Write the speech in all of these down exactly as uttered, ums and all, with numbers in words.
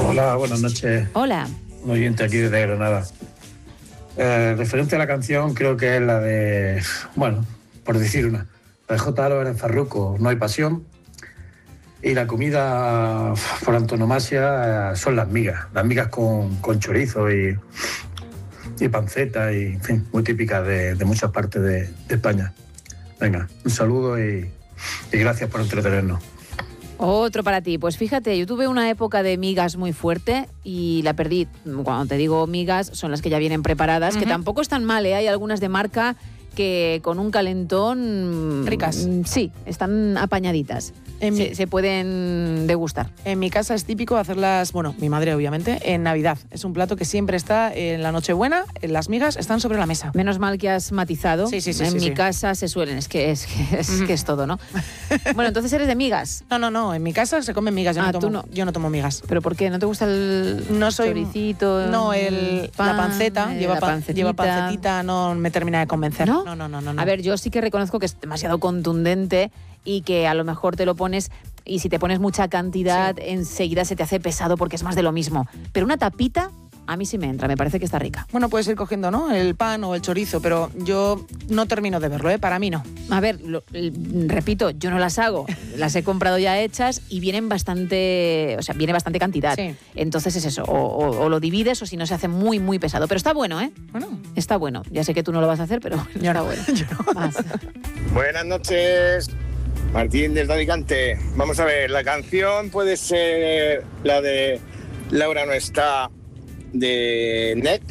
Hola, buenas noches. Hola. Un oyente aquí desde Granada. Eh, referente a la canción, creo que es la de, bueno, por decir una, la de J. Álvarez Farruko, No hay pasión. Y la comida por antonomasia eh, son las migas, las migas con, con chorizo y, y panceta, y en fin, muy típicas de, de muchas partes de, de España. Venga, un saludo y, y gracias por entretenernos. Otro para ti. Pues fíjate, yo tuve una época de migas muy fuerte y la perdí. Cuando te digo migas, son las que ya vienen preparadas, uh-huh. que tampoco están mal, ¿eh? Hay algunas de marca que con un calentón... Ricas. Sí, están apañaditas. En se, mi, se pueden degustar. En mi casa es típico hacerlas, bueno, mi madre obviamente, en Navidad. Es un plato que siempre está en la Nochebuena, en las migas están sobre la mesa. Menos mal que has matizado. Sí, sí, sí. En sí, mi sí. casa se suelen, es que es, que es, mm. que es todo, ¿no? Bueno, entonces eres de migas. No, no, no, en mi casa se comen migas, yo, ah, no, tomo, tú no. yo no tomo migas. ¿Pero por qué? ¿No te gusta el no soy, choricito? No, el, pan, la panceta, eh, lleva, la pan, lleva pancetita, no me termina de convencer. ¿No? No, no, no, no, no. A ver, yo sí que reconozco que es demasiado contundente y que a lo mejor te lo pones y si te pones mucha cantidad, sí. enseguida se te hace pesado porque es más de lo mismo. Pero una tapita, a mí sí me entra, me parece que está rica. Bueno, puedes ir cogiendo, ¿no? El pan o el chorizo, pero yo no termino de verlo, ¿eh? Para mí no. A ver, lo, repito, yo no las hago, las he comprado ya hechas y vienen bastante, o sea, viene bastante cantidad. Sí. Entonces es eso, o, o, o lo divides o si no se hace muy, muy pesado. Pero está bueno, ¿eh? Bueno. Está bueno. Ya sé que tú no lo vas a hacer, pero yo está no. bueno. Yo no. Más. Buenas noches. Martín desde Alicante. Vamos a ver, la canción puede ser la de Laura no está, de N E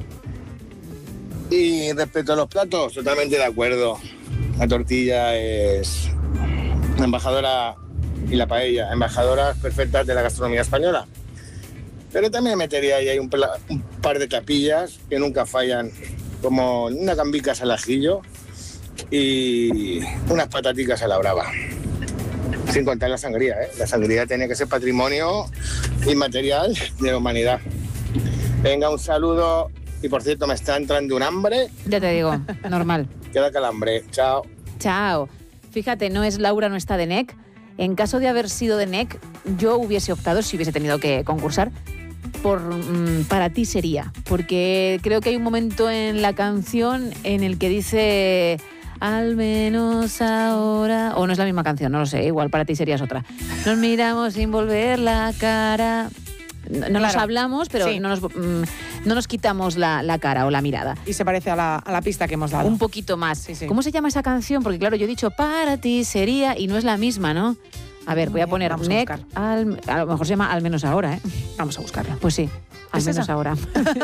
C. Y respecto a los platos, totalmente de acuerdo. La tortilla es embajadora y la paella, embajadoras perfectas de la gastronomía española. Pero también metería ahí un, un par de tapillas que nunca fallan, como una gambicas al ajillo y unas pataticas a la brava. Sin contar la sangría, ¿eh? La sangría tiene que ser patrimonio inmaterial de la humanidad. Venga, un saludo. Y por cierto, me está entrando un hambre. Ya te digo, normal. Queda calambre. Chao. Chao. Fíjate, no es Laura, no está de N E C. En caso de haber sido de N E C, yo hubiese optado, si hubiese tenido que concursar, por mmm, Para ti sería. Porque creo que hay un momento en la canción en el que dice... Al menos ahora... O no es la misma canción, no lo sé, igual Para ti serías otra. Nos miramos sin volver la cara... No, no claro. nos hablamos, pero sí. no, nos, mmm, no nos quitamos la, la cara o la mirada. Y se parece a la, a la pista que hemos dado. Un poquito más. Sí, sí. ¿Cómo se llama esa canción? Porque claro, yo he dicho Para ti sería y no es la misma, ¿no? A ver, voy a poner Vamos N E a, C, al, a lo mejor se llama Al menos ahora, ¿eh? Vamos a buscarla. Pues sí, Al ¿Es menos esa? ahora.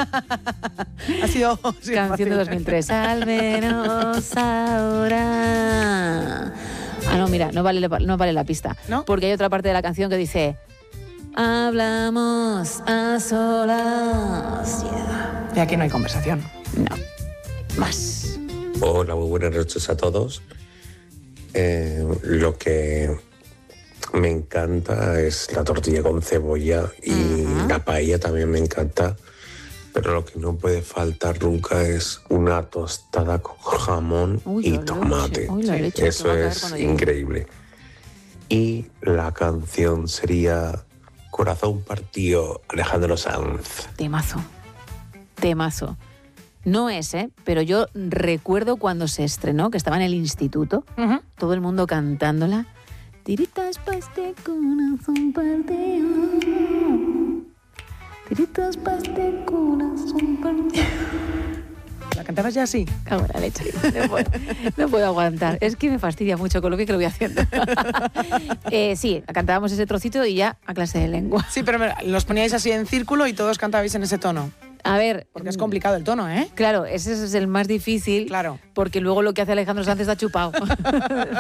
Ha sido... Sí, canción de dos mil tres. Al menos ahora... Ah, no, mira, no vale, no vale la pista. ¿No? Porque hay otra parte de la canción que dice... Hablamos a solas. Yeah. Y aquí no hay conversación. No. Más. Hola, muy buenas noches a todos. Eh, lo que me encanta es la tortilla con cebolla y uh-huh. la paella también me encanta, pero lo que no puede faltar nunca es una tostada con jamón Uy, y tomate. Uy, la leche, eso es increíble. Y la canción sería Corazón partido, Alejandro Sanz. Temazo, temazo. No es, ¿eh? Pero yo recuerdo cuando se estrenó, que estaba en el instituto, uh-huh. todo el mundo cantándola. Tiritas pa' este corazón partido. Tiritas pa' este corazón partido. ¿La cantabas ya así? Cago en la leche. No puedo, no puedo aguantar. Es que me fastidia mucho con lo bien que lo voy haciendo. eh, sí, cantábamos ese trocito y ya a clase de lengua. Sí, pero los poníais así en círculo y todos cantabais en ese tono. A ver... Porque es complicado el tono, ¿eh? Claro, ese es el más difícil. Claro. Porque luego lo que hace Alejandro Sanz está chupado.